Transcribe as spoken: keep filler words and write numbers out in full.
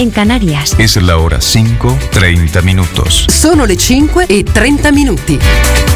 en Canarias. Es la hora cinco, treinta minutos. Sono le cinque e trenta minuti.